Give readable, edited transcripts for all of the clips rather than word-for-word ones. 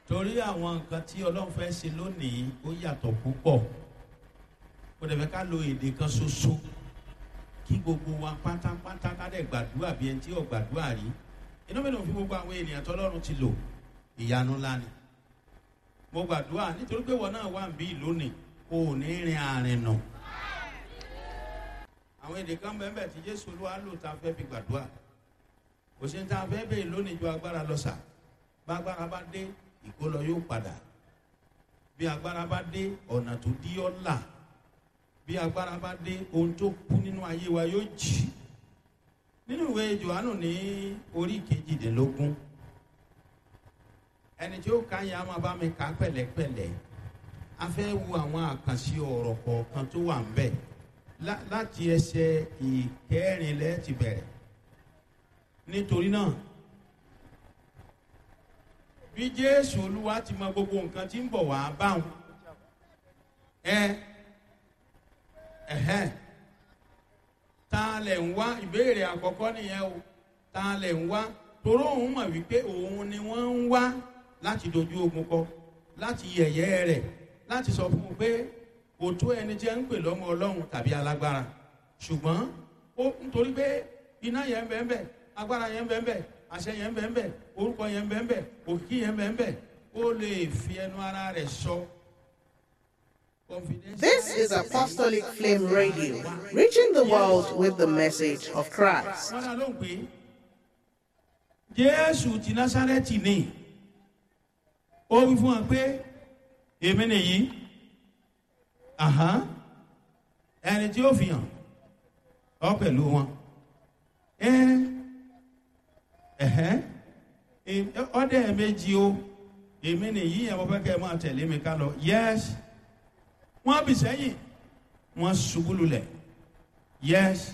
torí àwọn nǹkan tí ọlọ́run fẹ́ ṣe lónìí ó yàtọ̀ púpọ̀. Kò dẹ̀ fẹ́ ká lo èdè kan ṣoṣo kí gbogbo wa pátápátá ká dẹ̀ gbàdúrà bí ẹni tí ò gbàdúrà rí. Inú mi ló fi gbogbo àwọn ènìyàn tọ́lọ́run ti lò ìyanu ńlá ni. Mo gbàdúrà nítorí pé wọn náà wà ń bí lónìí kò ní rin àárín nù. Àwọn èdè kan bẹ́ẹ̀ tí Jésù Olúwa lò tá a fẹ́ fi gbàdúrà. Kò sí ní tá a fẹ́ bèèrè lónìí ju agbára lọ sà. Bá agbára bá dé ìkólọ yóò padà. Bí agbára bá dé ọ̀nà tó dí ọ́ là. Bí agbára bá dé ohun tó kú nínú ayé wa yóò jì. Nínú ìwé Jòhánù ní orí 18, ẹni tí ó ka yẹn a máa bá mi kà pẹ̀lẹ́pẹ̀lẹ́. A fẹ́ wo àwọn àkànṣe ọ̀rọ̀ kọ̀ọ̀kan tó wà ń bẹ̀ láti ẹsẹ̀ 4 ti bẹ̀rẹ̀. Nítorí náà bí Jésù Olúwa ti mọ gbogbo nǹkan tí ń bọ̀ wá báwọn ta lẹ̀ ń wá ìbéèrè àkọ́kọ́ nìyẹn o. Ta lẹ̀ ń wá toró òun mọ̀ wípé òun ni wọ́n ń wá láti dojú ogun kọ, láti yẹ̀yẹ́ rẹ̀, láti sọ fún un pé kò tó ẹni tí ẹ ń pè lọ́mọ Ọlọ́run tàbí alágbára. Ṣùgbọ́n ó nítorí pé iná yẹn ń bẹ ń bẹ, agbára yẹn ń bẹ ń bẹ, àṣẹ yẹn ń bẹ ń bẹ, orúkọ yẹn ń bẹ ń bẹ, òkìkí yẹn ń bẹ ń bẹ, ó lè fi ẹnu ara rẹ̀ sọ. This is Apostolic Flame Radio, reaching the world with the message of Christ. Wọ́n á lóhùn pé Jésù ti Násárẹ́tì ni. Ó wí fún wa pé èmi nìyí. Ẹni tí ó fi hàn ọ pẹ̀lú wọn. Ọdẹ méjì o, èmi nìyí ẹ̀ mo fẹ́ kẹ́ ẹ máa tẹ̀lé mi ká lọ. Yes. Wọ́n bì sẹ́yìn, wọ́n ṣubú lulẹ̀. Yes.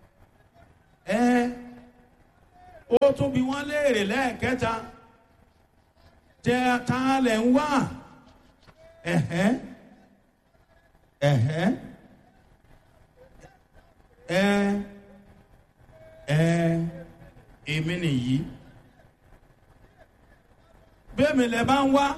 Ó tún bí wọ́n léèrè lẹ́ẹ̀kẹta. Ta lẹ̀ ń wá? Èmi nìyí. Bẹ́ẹ̀ mi lẹ bá ń wá.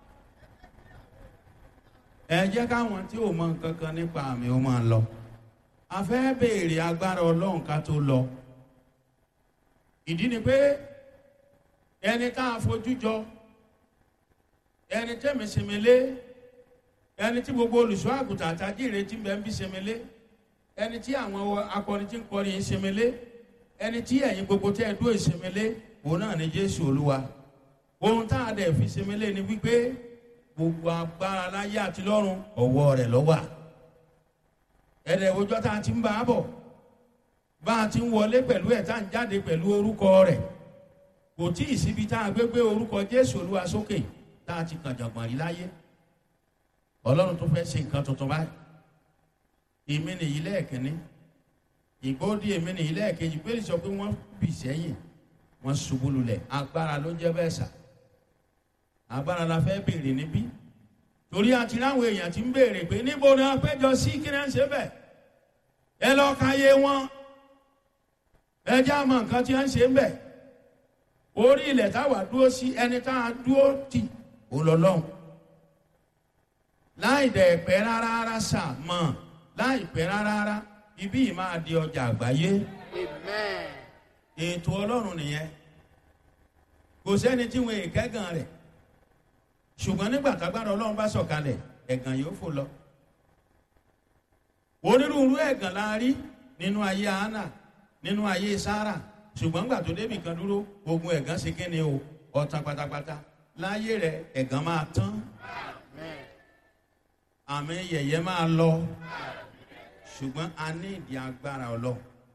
Ẹ jẹ́ káwọn tí ò mọ nǹkan kan nípa àmì ó máa lọ. A fẹ́ béèrè agbára Ọlọ́run ká tó lọ. Ìdí ni pé ẹni tá a fojú jọ, ẹni tẹ́mi sèmélé, ẹni tí gbogbo olùṣọ́ àgùntàn àtàjìrè tí ń bẹ ń bí sèmélé, ẹni tí àwọn akọrin tí ń kọrin yìí sèmélé, ẹni tí ẹ̀yin gbogbo tẹ́ ẹ dúró sèmélé, òun náà ni Jésù Olúwa. Ohun tá a dẹ̀ fi sèmélé ni wípé gbogbo agbára láyé àti lọ́run ọwọ́ rẹ̀ ló wà. Ẹ̀rẹ̀ òjò tá a ti ń bá a bọ̀, bá a ti ń wọlé pẹ̀lú ẹ̀ tá a ń jáde pẹ̀lú orúkọ rẹ̀. Kò tí ì síbi tá a gbé orúkọ Jésù Olúwa sókè tá a ti kàn jàngbọ̀n rí láyé. Ọlọ́run tó fẹ́ ṣe nǹkan tuntun báyìí. Èmi nìyí lẹ́ẹ̀kínní, ìgbóòdì èmi nìyí lẹ́ẹ̀kejì. Pé sọ pé wọ́n bì sẹ́yìn, wọ́n ṣubú lulẹ̀. Agbára ló jẹ́ bẹ́ẹ̀ sà. Agbára la fẹ́ béèrè níbí. Torí àti láwọn èèyàn ti ń béèrè pé níbo ni wọ́n péjọ sí kí náà ń ṣe bẹ́ẹ̀. Ẹ lọ ka yé wọn. Ẹ já mọ nǹkan tí wọ́n ń ṣe ń bẹ̀. Orí ilẹ̀ táwa dúró sí ẹni tá a dúró tì ó lọ lọ́hùn. Láì dẹ̀ pẹ́ rárá sà mọ̀, láì pẹ́ rárá ibí yìí máa di ọjà àgbáyé. Ètò Ọlọ́run nìyẹn. Kò sẹ́ni tí wọn èkẹ́gàn rẹ̀. Ṣùgbọ́n nígbà tágbára Ọlọ́run bá sọ̀kalẹ̀, ẹ̀gàn yóò fò lọ. Onírúurú ẹ̀gàn la rí nínú ayé Hánà, nínú ayé Sárà. Ṣùgbọ́n nígbà tó débì kan dúró, ogun ẹ̀gàn ṣe kí ni o? Ọ̀tàn pátápátá. Láyé rẹ̀ ẹ̀gàn máa tán. Àmì yẹ̀yẹ́ máa lọ. Ṣùgbọ́n a ní ìdí agbára Ọlọ́run.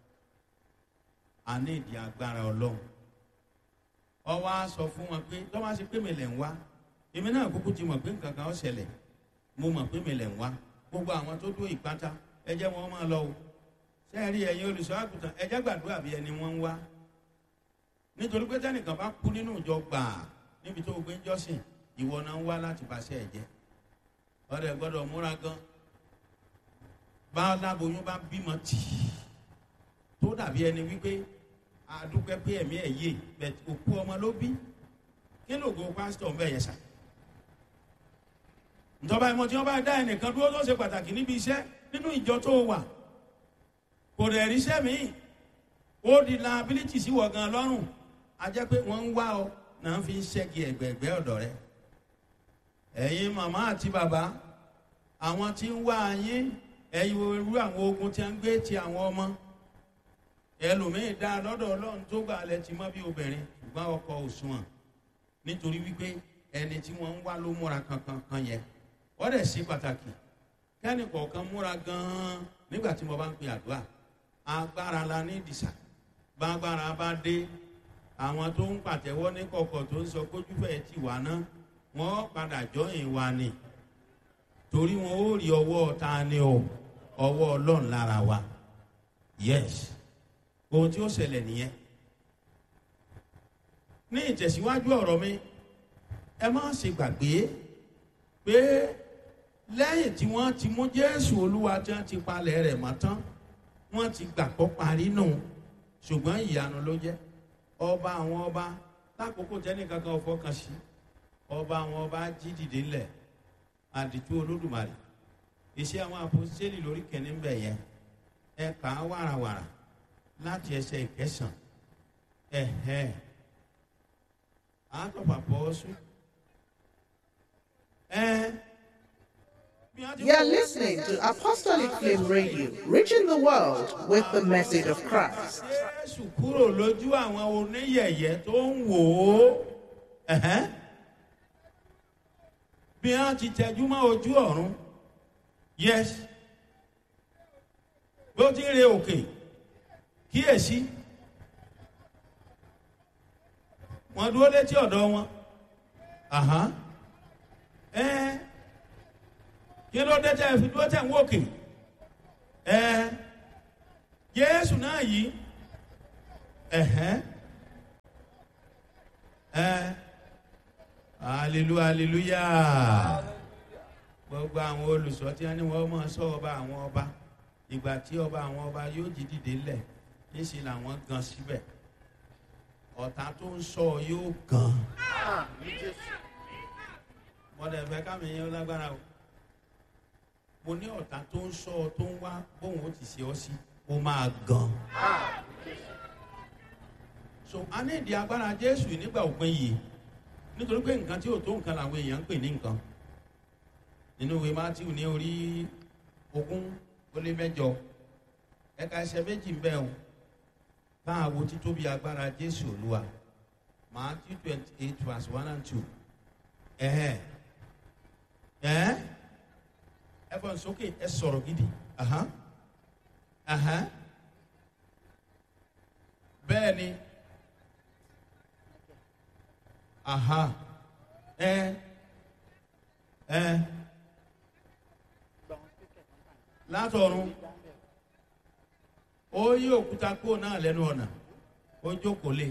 A ní ìdí agbára Ọlọ́run. Ó wá sọ fún wọn pé tó bá ṣe pé mi lẹ̀ ń wá, èmi náà kúkú ti mọ̀ pé nǹkan kan ó ṣẹlẹ̀. Mo mọ̀ pé mi lẹ̀ ń wá. Gbogbo àwọn tó dúró ìpátá, ẹ jẹ́ wọn máa lọ o. Ṣé ẹ rí ẹ̀yin olùṣọ́ àgùntàn, ẹ jẹ́ gbàdúrà bí ẹni wọ́n ń wá. Nítorí pé tẹ́nìkan bá kú nínú ìjọ gbàà níbi tó gbé ń jọ́sìn, ìwọ náà ń wá láti bàṣẹ́ ẹ̀ jẹ́. Ọ̀rẹ́ gbọ́dọ̀ múra gan. Bá aláboyún bá bímọ tì tó dàbí ẹni wípé àdúpẹ́ pé ẹ̀mí ẹ̀ yé bẹ̀ òkú ọmọ ló bí. Kí ló go pásítọ̀ ń bẹ̀ yẹn sà? ìjọba ìmọ̀ tí wọ́n bá dá ẹnìkan dúró tó ṣe pàtàkì níbi iṣẹ́ nínú ìjọ tó wà, kò dẹ̀ ríṣẹ́ míì, ó di liability sí wọ̀ gan lọ́rùn. A jẹ́ pé wọ́n ń wá ọ náà fi ń ṣẹ́gi ẹ̀gbẹ̀gbẹ́ ọ̀dọ̀ rẹ. Ẹ̀yin màmá àti bàbá, àwọn tí ń wá yín, ẹ̀yin irú àwọn ogun tí a ń gbé ti àwọn ọmọ. Ẹlòmíì dá lọ́dọ̀ Ọlọ́run tó gbà lẹ ti mọ́ bí obìnrin, ṣùgbọ́n ọkọ òṣùwọ̀n, nítorí wípé ẹni tí wọ́n ń wá ló múra kankan kan yẹn. Ó dẹ̀ ṣe pàtàkì kẹ́ni kọ̀ọ̀kan múra gan-an nígbà tí mo bá ń pe àdúrà. Agbára la ní ìdìsà, bá agbára bá dé, àwọn tó ń pàtẹ́wọ́ ní kọ̀kọ̀ tó ń sọ kójúfẹ́ ti wà náà, wọ́n padà jọyìn wa ni, torí wọn ó rí ọwọ́ ta ni o, ọwọ́ Ọlọ́run lára wa. Yes, ohun tí ó ṣẹlẹ̀ nìyẹn. Ní ìtẹ̀síwájú ọ̀rọ̀ mi, ẹ má ṣe gbàgbé pé lẹ́yìn tí wọ́n ti mú Jésù Olúwa tí wọ́n ti palẹ̀ rẹ̀ mọ́ tán, wọ́n ti gbàgbọ́ parí nù, ṣùgbọ́n ìyanu ló jẹ́. Ọba àwọn ọba, lákòókò tẹ́nìkankan ò fọkàn sí, ọba àwọn ọba jí dìde ńlẹ̀, àdìtú Olódùmarè. Iṣẹ́ àwọn àpọ́sítélì lórí kẹ́ni ń bẹ̀ yẹn, ẹ kà á wàràwàrà láti ẹsẹ̀ ìkẹsàn. Àtọ̀pàpọ̀ You are listening to Apostolic Flame Radio, reaching the world with the message of Christ. Jésù kúrò lójú àwọn oníyẹ̀yẹ́ tó ń wò ó. Bí wọ́n ti tẹjú mọ́ ojú ọ̀run. Yes. Bí ó ti ń re òkè, kíyèsí. Wọ́n dúró létí ọ̀dọ̀ wọn. Kí ló dé tẹ́ fi dúró tẹ̀ ń wòkè? Jésù náà yìí. Hallelujah. Gbogbo àwọn olùsọ tí wọ́n ní wọ́n máa sọ ọba àwọn ọba, ìgbà tí ọba àwọn ọba yóò jí dìde lẹ̀, níṣẹ́ làwọn gan síbẹ̀. Ọ̀tá tó ń sọ yóò gan. Mọ̀dẹ̀ fẹ́ kámi yẹn lágbára o. Mo ní ọ̀tá tó ń sọ tó ń wá bóun ó ti ṣe ọ́ sí, ó máa gan. So a ní ìdí agbára Jésù nígbà òpin yìí, nítorí pé nǹkan tí ò tó nǹkan làwọn èèyàn ń pè ní nǹkan. Nínú ìwé Mátíù ní orí 20:8, ẹ̀ka ẹsẹ̀ méjì ń bẹ o. Báwo títóbi agbára Jésù Olúwa. Matthew 28:1-2. Ẹ fọ́n sókè, ẹ sọ̀rọ̀ gidi. Bẹ́ẹ̀ ni. Látọ̀run ó yí òkúta kúrò náà lẹ́nu ọ̀nà, ó jókòó lé.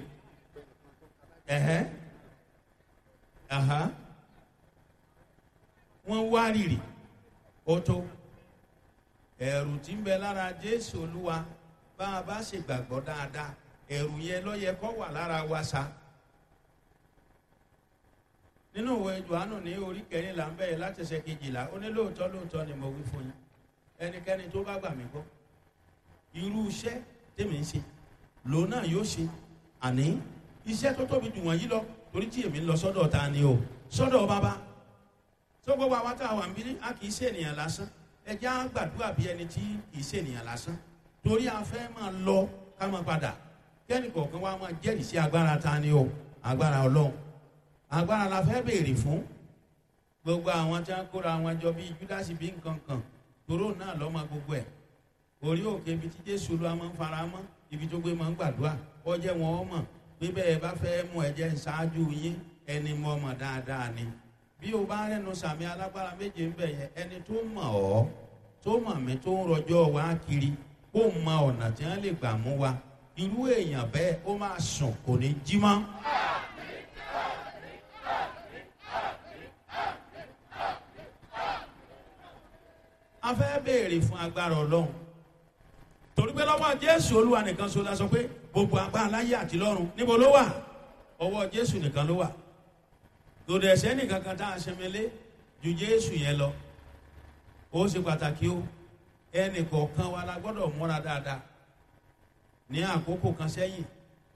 Wọ́n wá rìrì, ó tó. Ẹ̀rù tí ń bẹ lára Jésù Olúwa, bá a bá ṣe gbàgbọ́ dáadáa, ẹ̀rù yẹn ló yẹ kó wà lára wa sa. Nínú ìwé Jòhánù ní orí 14 ń bẹ̀rẹ̀ láti ẹsẹ̀ 12, ó ní lóòótọ́ ni mo wí fún yín, ẹnikẹ́ni tó bá gbà mí gbọ́, irú iṣẹ́ tèmi ń ṣe lòun náà yóò ṣe, àní iṣẹ́ tó tóbi jù wọ̀nyí lọ, torí tí èmi ń lọ sọ́dọ̀ ta ni o, sọ́dọ̀ Bàbá. Tó gbogbo àwọn tá a wà ń bí, a kì í ṣe ènìyàn lásán. Ẹ jẹ́ á gbàdúrà bí ẹni tí kì í ṣe ènìyàn lásán, torí a fẹ́ máa lọ ká máa padà. Kẹ́ni kọ̀ọ̀kan wa máa jẹ́rìí sí agbára ta ni o, agbára Ọlọ́run. Agbára la fẹ́ béèrè fún. Gbogbo àwọn tí wọ́n kóra wọn jọ bí Júdásì bí nǹkan kan, toró náà lọ́mọ gbogbo ẹ̀. Orí òkè ibi tí Jésù Olúwa máa ń fara mọ́, ibi tó gbé máa ń gbàdúrà, ó jẹ́ wọn ó mọ̀ pé bẹ́ẹ̀ bá fẹ́ mú ẹ̀jẹ̀ ṣáájú yín, ẹni mọ̀ mọ̀ dáadáa ni. Bí o bá rẹ́nu sàmì alágbára méje ń bẹ̀ yẹn, ẹni tó mọ̀ ọ́, tó mọ̀ mí, tó ń rọjọ́ wá kiri, ó mọ ọ̀nà tí wọ́n lè gbà mú wa. Irú èèyàn bẹ́ẹ̀ ó máa sùn, kò ní jí mọ́. A fẹ́ béèrè fún agbára Ọlọ́run, torí pé lọ́wọ́ Jésù Olúwa nìkan ṣoṣo la sọ pé gbogbo agbára láyé àti lọ́run níbo ló wà? Ọwọ́ Jésù nìkan ló wà. Lòdì ẹ̀ṣẹ̀ nìkan kan tá a ṣẹmẹlé ju Jésù yẹn lọ. Ó ṣe pàtàkì o. Ẹnì kọ̀ọ̀kan wa la gbọ́dọ̀ múra dáadáa. Ní àkókò kan sẹ́yìn,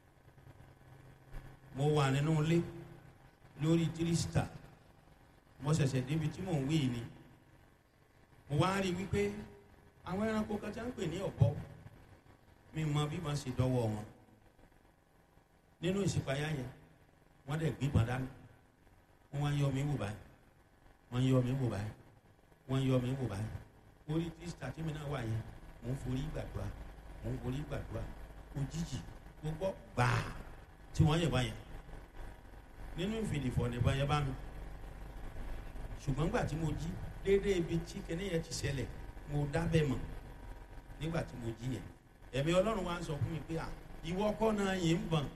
mo wà nínú ilé lórí tírísítà. Mo ṣẹ̀ṣẹ̀ débi tí mò ń wí ni. Mo wá rí wípé àwọn ẹranko kan tí wọ́n ń pè ní ọ̀bọ, mi mọ bí wọ́n ṣe dọ́wọ́ wọn. Nínú ìṣípayá yẹn, wọ́n dẹ̀ gbígbọ́n dání. Wọ́n wá yọ mí wò báyìí. Wọ́n yọ mí wò báyìí. Wọ́n yọ mí wò báyìí. Orí tírísítà tí mi náà wà yẹn, mò ń forí gbàdúrà. Mò ń forí gbàdúrà. Òjijì mo gbọ́ gbàá tí wọ́n yẹ̀ báyẹn. Nínú ìfìdífọ̀ nìbọn yẹn bá mi. Ṣùgbọ́n nígbà tí mo jí déédéé ibi tí kinní yẹn ti ṣẹlẹ̀, mo dábẹ́ mọ̀ nígbà tí mo jí yẹn. Ẹ̀mí Ọlọ́run wá ń sọ fún mi pé ìwọ kọ́ náà yìí ń bọ̀n.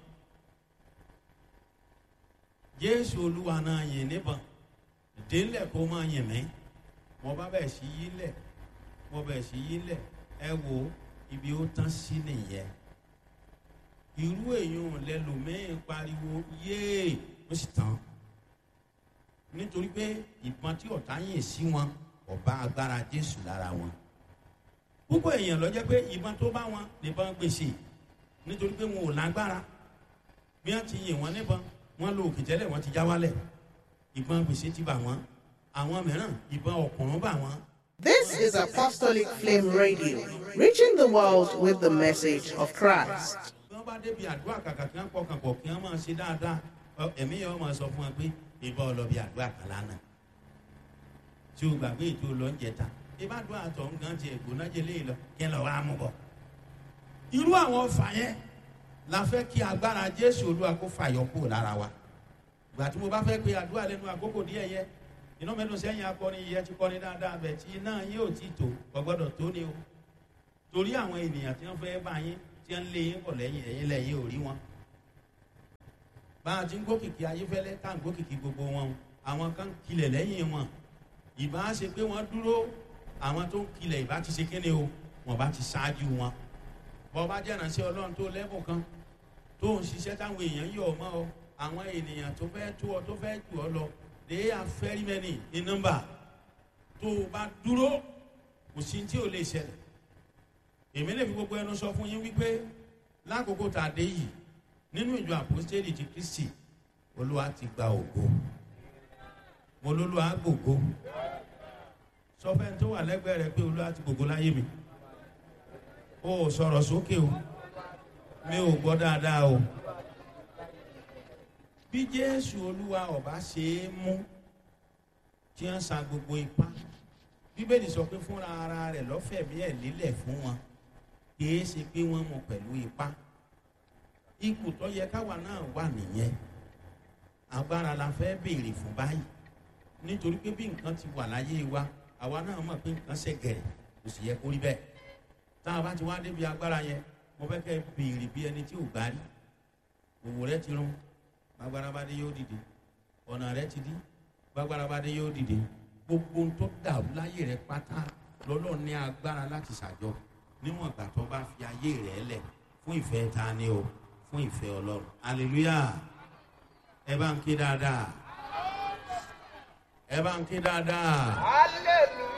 Jésù Olúwa náà yìí níbọn. Délẹ̀ kó máa yìn mí. Mo bá bẹ̀ sí yí lẹ̀. Mo bẹ̀ sí yí lẹ̀. Ẹ wo ibi ó tán sí nìyẹn. Irú èèyàn lẹ́lòmíì pariwo yéè ó sì tán. Nítorí pé ìbọn tí ọ̀tá yìn sí wọn kò bá agbára Jésù lára wọn. Púpọ̀ èèyàn ló jẹ́ pé ìbọn tó bá wọn nìbọn gbèsè. Nítorí pé wọn ò lágbára. Bí wọ́n ti yìn wọ́n níbọn, wọ́n lo òkè tẹ́lẹ̀, wọ́n ti já wálẹ̀. Ìbọn gbèsè ti bà wọ́n. Àwọn mìíràn ìbọn ọ̀kùnrùn bà wọ́n. This is Apostolic Flame Radio, reaching the world with the message of Christ. Bí wọ́n bá débi àdúrà kàkà kí wọ́n pọkàn pọ̀ kí wọ́n máa ṣe dáadáa, ẹ̀mí yẹn wọ́n máa sọ fún wọn pé ìbọn ọlọ́bì àdúrà kan lánàá. Tí o gbàgbé ètò lọ́njẹta, ìbá àdúrà tó ń gan ti ẹ̀gbọ́n jẹ léyìn lọ kí ẹ lọ wá mú bọ̀. Irú àwọn ọfà yẹn la fẹ́ kí agbára Jésù Olúwa kó fàyọ kúrò lára wa. Ìgbà tí mo bá fẹ́ pe àdúrà lẹ́nu àkókò díẹ̀ yẹ, iná mẹ́nu sẹ́yìn akọrin yẹ ti kọrin dáadáa bẹ̀ tí iná yín ò tí tó gbọ́dọ̀ tó ní o. Torí àwọn ènìyàn tí wọ́n fẹ́ bá yín tí wọ́n lé yín bọ̀ lẹ́yìn ẹ̀yìn lẹ́yìn ò rí wọn. Bá a ti ń gbókìkí ayéfẹ́lẹ́ tá à ń gbókìkí gbogbo wọn, àwọn kan kilẹ̀ lẹ́yìn wọn. Ìbá ṣe pé wọ́n dúró, àwọn tó ń kilẹ̀ ìbá ti ṣe kéde o, wọ́n bá ti ṣáájú wọn. Bọ́ bá jẹ́ ìránṣẹ́ Ọlọ́run tó lẹ́bùn kan tó ń ṣiṣẹ́ táwọn èèyàn yọ̀ ọ́ mọ́ ọ, àwọn ènìyàn tó fẹ́ tó ọ tó fẹ́ jù ọ lọ, they are very many in number. Tó o bá dúró, kò sí tí ò lè ṣẹlẹ̀. Èmi lè fi gbogbo ẹnu sọ fún yín wípé lákòókò tá a dé yìí nínú ìjọ àpòstélì ti Kristi, Olúwa ti gba ògo. Mo lólúwa gbògo. Sọ fẹ́ni tó wà lẹ́gbẹ̀ẹ́ rẹ pé Olúwa ti gbògo láyé mi. O ò sọ̀rọ̀ sókè o. Mi ò gbọ́ dáadáa o. Bí Jésù Olúwa ọba ṣe é mú tí wọ́n sa gbogbo ipá, Bíbélì sọ pé fúnra ara rẹ̀ lọ́fẹ̀mí ẹ̀ lélẹ̀ fún wọn, kìí ṣe pé wọ́n mú pẹ̀lú ipá. Ipò tó yẹ káwa náà wà nìyẹn. Agbára la fẹ́ béèrè fún báyìí, nítorí pé bí nǹkan ti wà láyé wa, àwa náà mọ̀ pé nǹkan ṣẹ̀gẹ̀rẹ̀, kò sì yẹ kó rí bẹ́ẹ̀. Tá a bá ti wá débi agbára yẹn, mo fẹ́ kẹ́ béèrè bí ẹni tí ò gbá rí. Òwò rẹ ti rún, gbàgbára bá dé yóò dìde. Ọ̀nà rẹ ti dí, gbàgbára bá dé yóò dìde. Gbogbo ohun tó dàrú láyé rẹ pátá lọ́lọ́run ní agbára láti ṣàjọ níwọ̀n ìgbà tó bá fi ayé rẹ lẹ̀ fún ìfẹ́ ta ni o, fún ìfẹ́ Ọlọ́run. Hallelujah. Ẹ bá ń ké dáadáa. Ẹ bá ń ké dáadáa. Hallelujah.